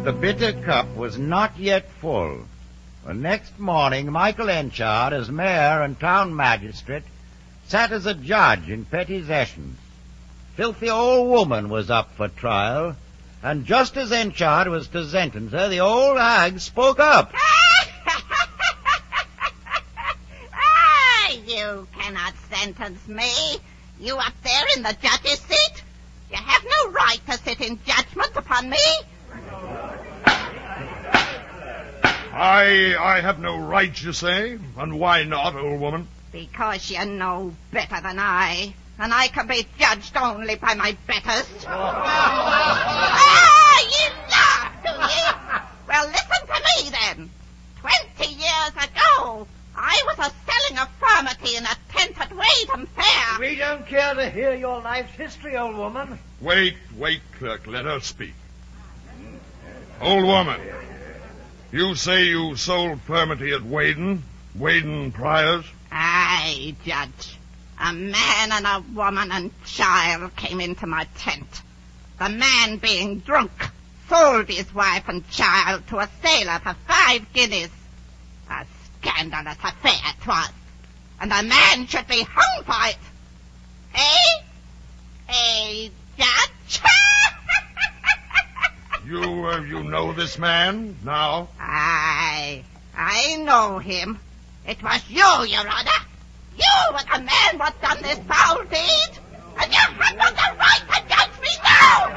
the bitter cup was not yet full. The next morning, Michael Henchard, as mayor and town magistrate, sat as a judge in petty sessions. Filthy old woman was up for trial, and just as Henchard was to sentence her, the old hag spoke up. You cannot sentence me. You up there in the judge's seat. You have no right to sit in judgment upon me. I have no right, you say? And why not, old woman? Because you know better than I. And I can be judged only by my betters. You laugh, do you? Well, listen to me, then. 20 years ago, I was selling a pharmacy in a tent at Wadham Fair. We don't care to hear your life's history, old woman. Wait, clerk, let her speak. Old woman, you say you sold pharmacy at Waden Priors? Aye, Judge. A man and a woman and child came into my tent. The man, being drunk, sold his wife and child to a sailor for 5 guineas. A scandalous affair 'twas, and the man should be hung for it. Judge? You know this man now? Aye, I know him. It was you, Your Honor. You were the man what done this foul deed, and you have not the right to judge me now!